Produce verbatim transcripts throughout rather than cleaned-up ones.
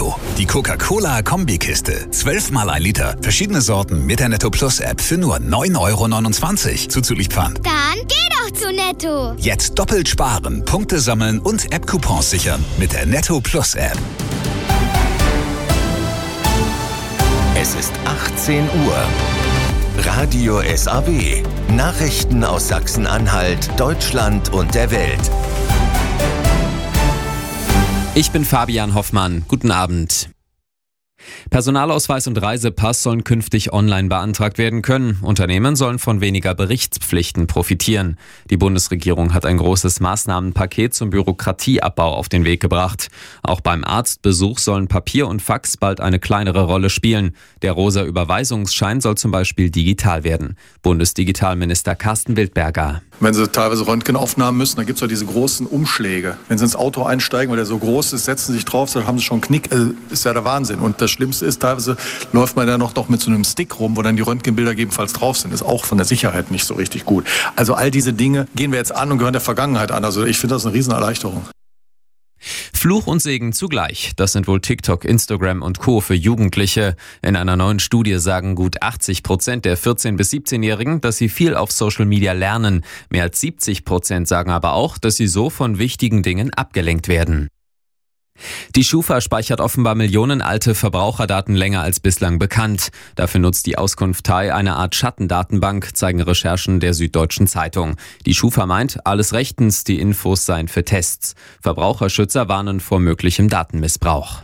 Netto. Die Coca-Cola-Kombikiste. zwölf mal ein Liter. Verschiedene Sorten mit der Netto Plus App für nur neun Euro neunundzwanzig. Zuzüglich Pfand. Dann geh doch zu Netto. Jetzt doppelt sparen, Punkte sammeln und App-Coupons sichern mit der Netto Plus App. Es ist achtzehn Uhr. Radio S A W. Nachrichten aus Sachsen-Anhalt, Deutschland und der Welt. Ich bin Fabian Hoffmann. Guten Abend. Personalausweis und Reisepass sollen künftig online beantragt werden können. Unternehmen sollen von weniger Berichtspflichten profitieren. Die Bundesregierung hat ein großes Maßnahmenpaket zum Bürokratieabbau auf den Weg gebracht. Auch beim Arztbesuch sollen Papier und Fax bald eine kleinere Rolle spielen. Der rosa Überweisungsschein soll zum Beispiel digital werden. Bundesdigitalminister Carsten Wildberger. Wenn Sie teilweise Röntgenaufnahmen müssen, dann gibt es ja diese großen Umschläge. Wenn Sie ins Auto einsteigen, weil der so groß ist, setzen Sie sich drauf, dann haben Sie schon einen Knick. Also ist ja der Wahnsinn. Und das Schlimmste ist, teilweise läuft man ja noch, noch mit so einem Stick rum, wo dann die Röntgenbilder gegebenenfalls drauf sind. Ist auch von der Sicherheit nicht so richtig gut. Also all diese Dinge gehen wir jetzt an und gehören der Vergangenheit an. Also ich finde das eine Riesenerleichterung. Fluch und Segen zugleich. Das sind wohl TikTok, Instagram und Co. für Jugendliche. In einer neuen Studie sagen gut achtzig Prozent der vierzehn- bis siebzehnjährigen, dass sie viel auf Social Media lernen. Mehr als siebzig Prozent sagen aber auch, dass sie so von wichtigen Dingen abgelenkt werden. Die Schufa speichert offenbar millionenalte Verbraucherdaten länger als bislang bekannt. Dafür nutzt die Auskunftei eine Art Schattendatenbank, zeigen Recherchen der Süddeutschen Zeitung. Die Schufa meint, alles rechtens, die Infos seien für Tests. Verbraucherschützer warnen vor möglichem Datenmissbrauch.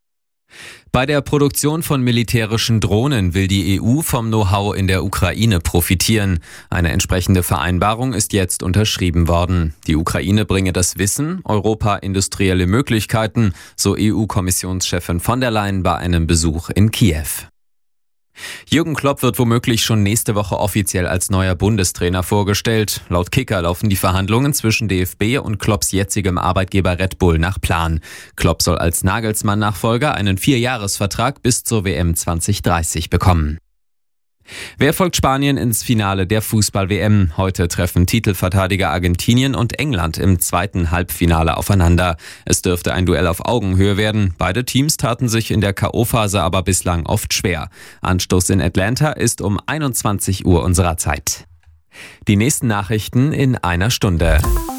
Bei der Produktion von militärischen Drohnen will die E U vom Know-how in der Ukraine profitieren. Eine entsprechende Vereinbarung ist jetzt unterschrieben worden. Die Ukraine bringe das Wissen, Europa industrielle Möglichkeiten, so E U-Kommissionschefin von der Leyen bei einem Besuch in Kiew. Jürgen Klopp wird womöglich schon nächste Woche offiziell als neuer Bundestrainer vorgestellt. Laut Kicker laufen die Verhandlungen zwischen D F B und Klopps jetzigem Arbeitgeber Red Bull nach Plan. Klopp soll als Nagelsmann-Nachfolger einen Vierjahresvertrag bis zur W M zwanzig dreißig bekommen. Wer folgt Spanien ins Finale der Fußball-W M? Heute treffen Titelverteidiger Argentinien und England im zweiten Halbfinale aufeinander. Es dürfte ein Duell auf Augenhöhe werden. Beide Teams taten sich in der K O-Phase aber bislang oft schwer. Anstoß in Atlanta ist um einundzwanzig Uhr unserer Zeit. Die nächsten Nachrichten in einer Stunde.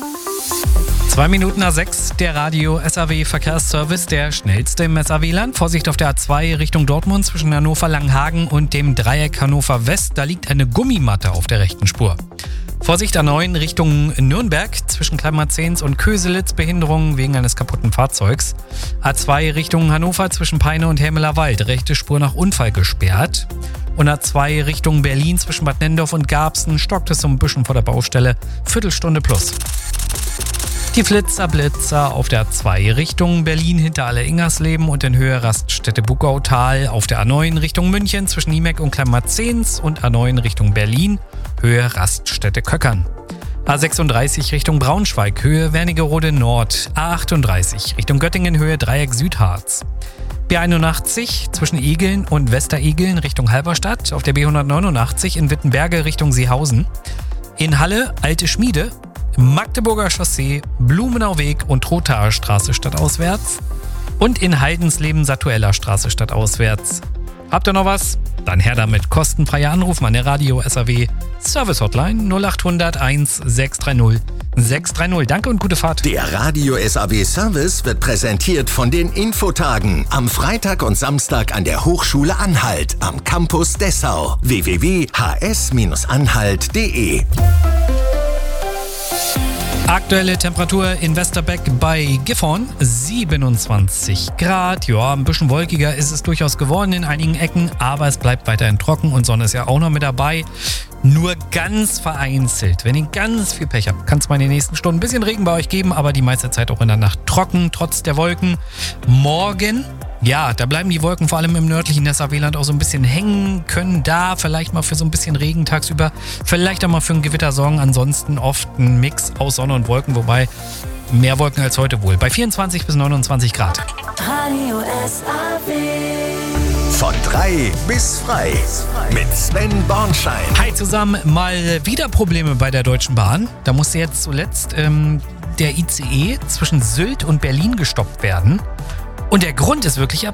Zwei Minuten nach sechs, der Radio S A W Verkehrsservice, der schnellste im S A W-Land. Vorsicht auf der A zwei Richtung Dortmund zwischen Hannover-Langenhagen und dem Dreieck Hannover West. Da liegt eine Gummimatte auf der rechten Spur. Vorsicht A neun Richtung Nürnberg zwischen Kleinmarzens und Köselitz. Behinderung wegen eines kaputten Fahrzeugs. A zwei Richtung Hannover zwischen Peine und Hermeler Wald. Rechte Spur nach Unfall gesperrt. Und A zwei Richtung Berlin zwischen Bad Nennendorf und Garbsen stockt es so ein bisschen vor der Baustelle. Viertelstunde plus. Die Flitzer Blitzer auf der A zwei Richtung Berlin hinter Alle-Ingersleben und in Höhe Raststätte Buckautal. Auf der A neun Richtung München zwischen Niemeck und Kleinmarzens und A neun Richtung Berlin, Höhe Raststätte Köckern. A sechsunddreißig Richtung Braunschweig, Höhe Wernigerode Nord. A achtunddreißig Richtung Göttingen, Höhe Dreieck Südharz. B einundachtzig zwischen Igeln und Westerigeln Richtung Halberstadt. Auf der B hundertneunundachtzig in Wittenberge Richtung Seehausen. In Halle Alte Schmiede, Magdeburger Chaussee, Blumenauweg und Trothaer Straße stadtauswärts und in Heidensleben Satueller Straße stadtauswärts. Habt ihr noch was? Dann her damit. Kostenfreier Anruf an der Radio S A W Service Hotline null achthundert eins sechs drei null sechs drei null. Danke und gute Fahrt. Der Radio S A W Service wird präsentiert von den Infotagen am Freitag und Samstag an der Hochschule Anhalt am Campus Dessau. w w w punkt h s anhalt punkt d e. Aktuelle Temperatur in Westerbeck bei Gifhorn siebenundzwanzig Grad. Ja, ein bisschen wolkiger ist es durchaus geworden in einigen Ecken, aber es bleibt weiterhin trocken und Sonne ist ja auch noch mit dabei. Nur ganz vereinzelt, wenn ihr ganz viel Pech habt, kann es mal in den nächsten Stunden ein bisschen Regen bei euch geben, aber die meiste Zeit auch in der Nacht trocken, trotz der Wolken. Morgen, ja, da bleiben die Wolken vor allem im nördlichen S A W-Land auch so ein bisschen hängen, können da vielleicht mal für so ein bisschen Regen tagsüber, vielleicht auch mal für ein Gewitter sorgen. Ansonsten oft ein Mix aus Sonne und Wolken, wobei mehr Wolken als heute wohl. Bei vierundzwanzig bis neunundzwanzig Grad. Radio S A W. Von drei bis frei mit Sven Bornschein. Hi zusammen, mal wieder Probleme bei der Deutschen Bahn. Da musste jetzt zuletzt ähm, der I C E zwischen Sylt und Berlin gestoppt werden. Und der Grund ist wirklich